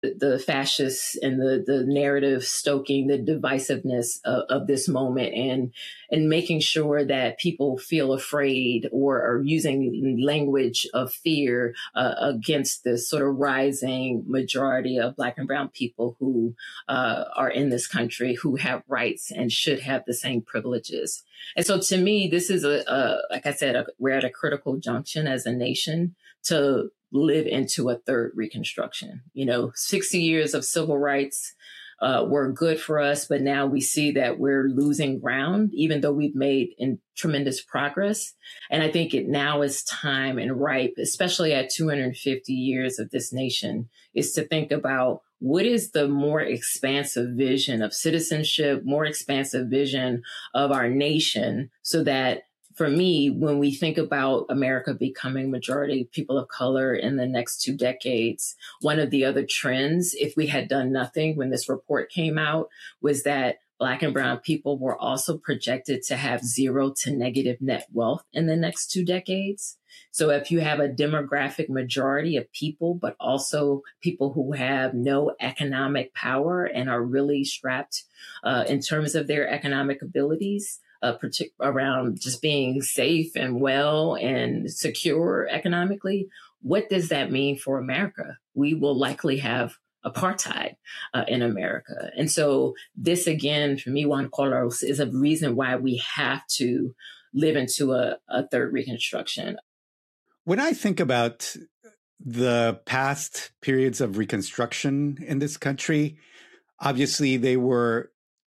the fascists and the narrative stoking the divisiveness of this moment, and making sure that people feel afraid or are using language of fear against this sort of rising majority of Black and brown people who are in this country, who have rights and should have the same privileges. And so to me, this is like I said, we're at a critical junction as a nation to live into a third Reconstruction. 60 years of civil rights were good for us, but now we see that we're losing ground, even though we've made tremendous progress. And I think now is time and ripe, especially at 250 years of this nation, is to think about what is the more expansive vision of citizenship, more expansive vision of our nation, so that for me, when we think about America becoming majority people of color in the next 2 decades, one of the other trends, if we had done nothing when this report came out, was that Black and brown people were also projected to have 0 to negative net wealth in the next 2 decades. So if you have a demographic majority of people, but also people who have no economic power and are really strapped in terms of their economic abilities, around just being safe and well and secure economically, what does that mean for America? We will likely have apartheid in America. And so this, again, for me, Juan Carlos, is a reason why we have to live into a third Reconstruction. When I think about the past periods of Reconstruction in this country, obviously they were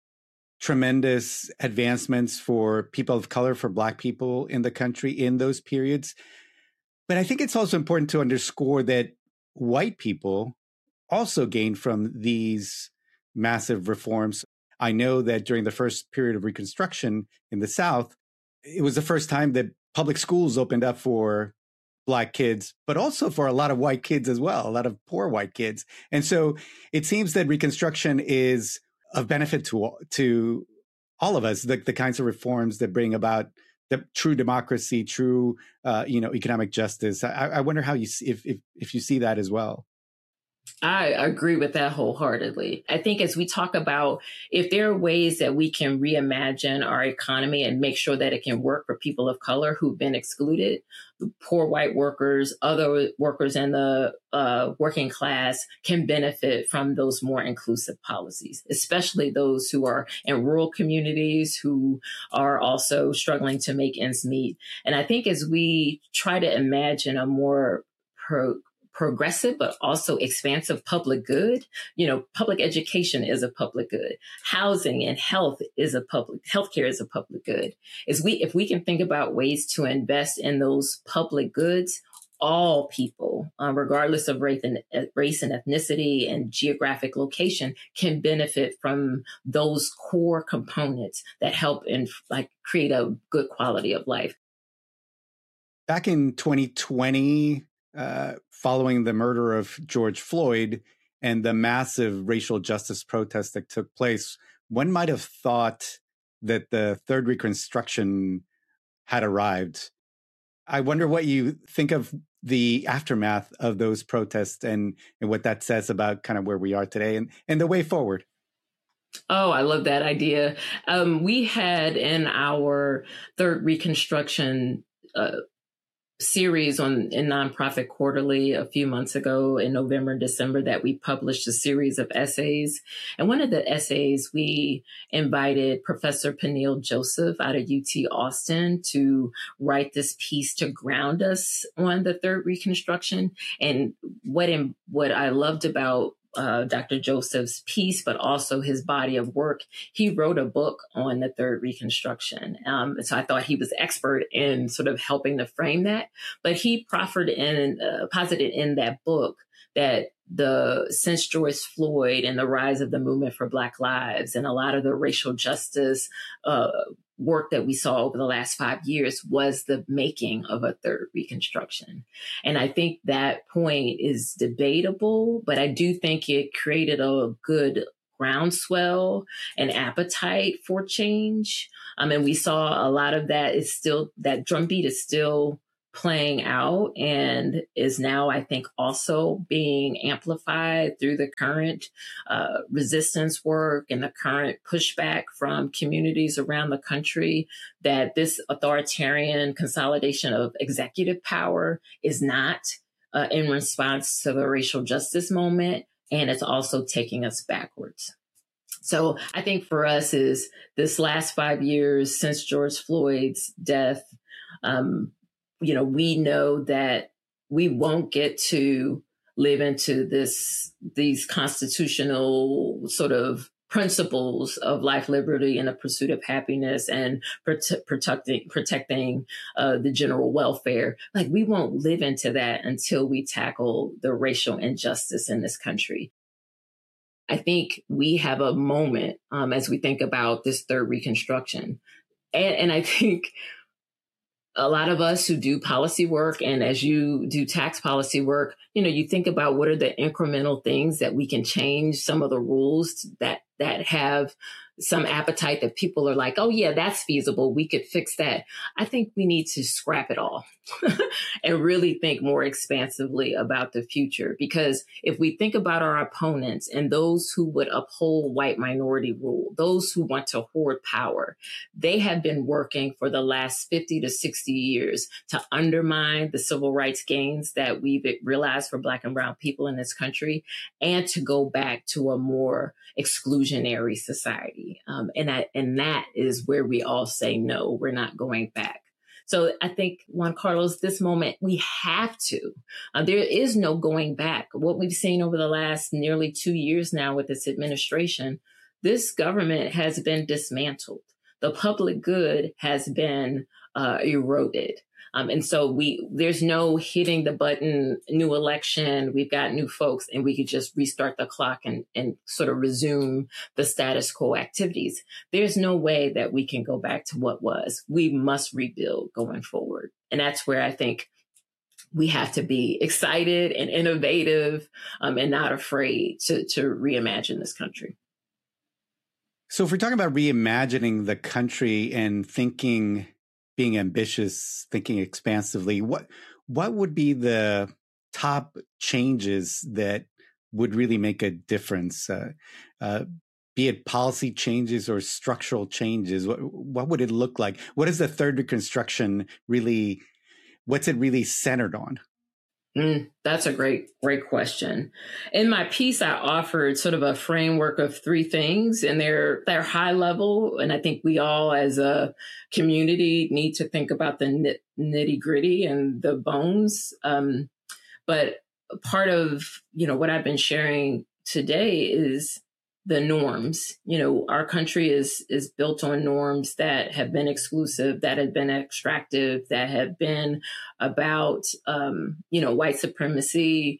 tremendous advancements for people of color, for Black people in the country in those periods. But I think it's also important to underscore that white people also gained from these massive reforms. I know that during the first period of Reconstruction in the South, it was the first time that public schools opened up for Black kids, but also for a lot of white kids as well, a lot of poor white kids. And so it seems that Reconstruction is of benefit to all of us, the kinds of reforms that bring about the true democracy, true economic justice. I wonder how if you see that as well. I agree with that wholeheartedly. I think as we talk about if there are ways that we can reimagine our economy and make sure that it can work for people of color who've been excluded, poor white workers, other workers in the working class can benefit from those more inclusive policies, especially those who are in rural communities who are also struggling to make ends meet. And I think as we try to imagine a more progressive, but also expansive public good. Public education is a public good. Housing and healthcare is a public good. If we can think about ways to invest in those public goods, all people, regardless of race and ethnicity and geographic location, can benefit from those core components that help create a good quality of life. Back in 2020, following the murder of George Floyd and the massive racial justice protests that took place, one might have thought that the third Reconstruction had arrived. I wonder what you think of the aftermath of those protests and what that says about kind of where we are today and the way forward. Oh, I love that idea. We had in our third Reconstruction series in Nonprofit Quarterly a few months ago in November and December that we published a series of essays. And one of the essays, we invited Professor Peniel Joseph out of UT Austin to write this piece to ground us on the third Reconstruction. And what I loved about Dr. Joseph's piece, but also his body of work, he wrote a book on the third Reconstruction. So I thought he was expert in sort of helping to frame that. But he posited in that book that since George Floyd and the rise of the movement for Black lives and a lot of the racial justice work that we saw over the last 5 years was the making of a third Reconstruction. And I think that point is debatable, but I do think it created a good groundswell and appetite for change. And we saw a lot of that drumbeat is still playing out and is now, I think, also being amplified through the current resistance work and the current pushback from communities around the country, that this authoritarian consolidation of executive power is not in response to the racial justice moment, and it's also taking us backwards. So I think for us is this last 5 years since George Floyd's death, we know that we won't get to live into these constitutional sort of principles of life, liberty, and the pursuit of happiness and protecting the general welfare. Like, we won't live into that until we tackle the racial injustice in this country. I think we have a moment as we think about this third Reconstruction. And I think a lot of us who do policy work, and as you do tax policy work, you think about what are the incremental things that we can change, some of the rules that have some appetite that people are like, oh yeah, that's feasible, we could fix that. I think we need to scrap it all and really think more expansively about the future. Because if we think about our opponents and those who would uphold white minority rule, those who want to hoard power, they have been working for the last 50 to 60 years to undermine the civil rights gains that we've realized for Black and brown people in this country, and to go back to a more exclusionary society. And that is where we all say, no, we're not going back. So I think, Juan Carlos, this moment, we have to. There is no going back. What we've seen over the last nearly 2 years now with this administration, this government has been dismantled. The public good has been eroded. And so there's no hitting the button, new election, we've got new folks, and we could just restart the clock and sort of resume the status quo activities. There's no way that we can go back to what was. We must rebuild going forward. And that's where I think we have to be excited and innovative and not afraid to reimagine this country. So if we're talking about reimagining the country and being ambitious, thinking expansively, what would be the top changes that would really make a difference? Be it policy changes or structural changes, what would it look like? What is the third Reconstruction really? What's it really centered on? That's a great question. In my piece, I offered sort of a framework of 3 things, and they're high level. And I think we all as a community need to think about the nitty gritty and the bones. But part of, what I've been sharing today is the norms. Our country is built on norms that have been exclusive, that have been extractive, that have been about, white supremacy,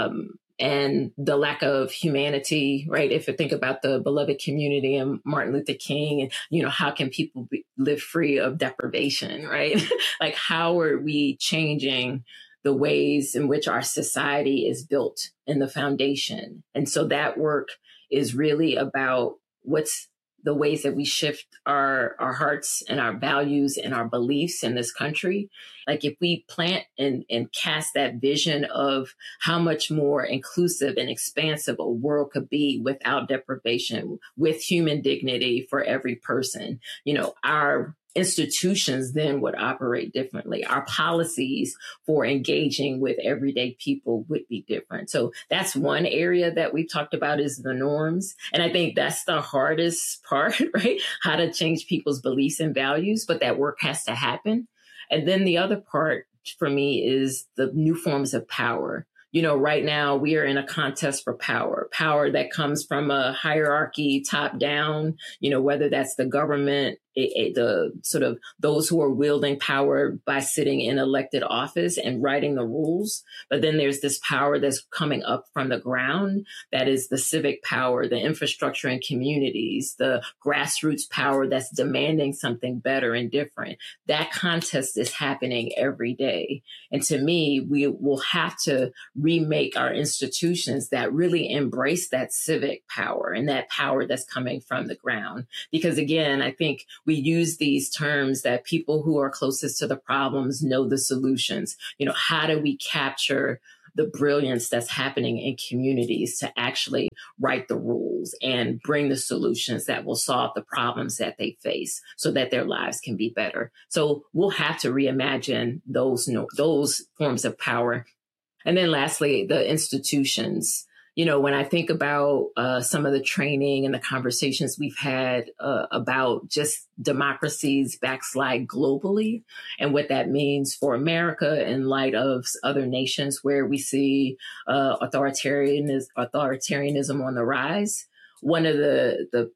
and the lack of humanity, right? If you think about the beloved community and Martin Luther King, and, how can people live free of deprivation, right? Like, how are we changing the ways in which our society is built in the foundation? And so that work is really about what's the ways that we shift our hearts and our values and our beliefs in this country. Like, if we plant and cast that vision of how much more inclusive and expansive a world could be without deprivation, with human dignity for every person, our institutions then would operate differently. Our policies for engaging with everyday people would be different. So that's one area that we've talked about, is the norms. And I think that's the hardest part, right? How to change people's beliefs and values, but that work has to happen. And then the other part for me is the new forms of power. Right now we are in a contest for power that comes from a hierarchy top down, whether that's the government, the sort of those who are wielding power by sitting in elected office and writing the rules. But then there's this power that's coming up from the ground. That is the civic power, the infrastructure and communities, the grassroots power that's demanding something better and different. That contest is happening every day. And to me, we will have to remake our institutions that really embrace that civic power and that power that's coming from the ground. Because again, I think we use these terms that people who are closest to the problems know the solutions. How do we capture the brilliance that's happening in communities to actually write the rules and bring the solutions that will solve the problems that they face so that their lives can be better. So we'll have to reimagine those forms of power. And then lastly, the institutions. When I think about some of the training and the conversations we've had about just democracies backslide globally and what that means for America in light of other nations where we see authoritarianism on the rise. One of the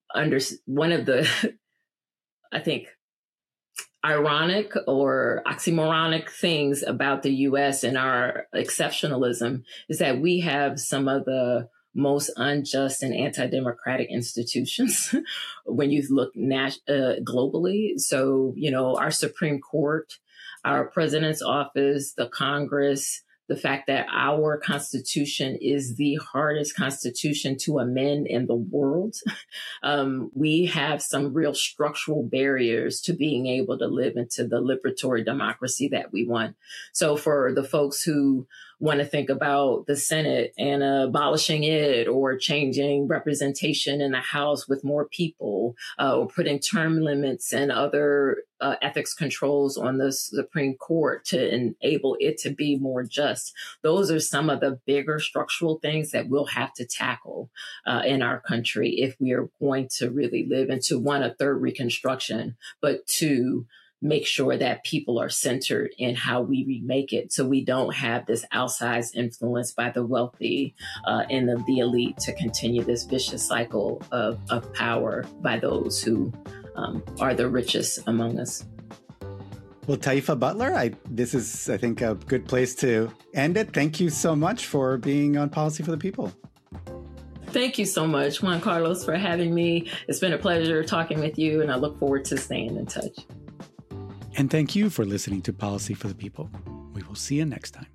I think ironic or oxymoronic things about the U.S. and our exceptionalism is that we have some of the most unjust and anti-democratic institutions when you look globally. So, our Supreme Court, our president's office, the Congress, the fact that our Constitution is the hardest Constitution to amend in the world. We have some real structural barriers to being able to live into the liberatory democracy that we want. So for the folks who want to think about the Senate and abolishing it or changing representation in the House with more people or putting term limits and other ethics controls on the Supreme Court to enable it to be more just. Those are some of the bigger structural things that we'll have to tackle in our country if we are going to really live into, one, a third Reconstruction, but two, make sure that people are centered in how we remake it so we don't have this outsized influence by the wealthy and the elite to continue this vicious cycle of power by those who are the richest among us. Well, Taifa Butler, this is, I think, a good place to end it. Thank you so much for being on Policy for the People. Thank you so much, Juan Carlos, for having me. It's been a pleasure talking with you, and I look forward to staying in touch. And thank you for listening to Policy for the People. We will see you next time.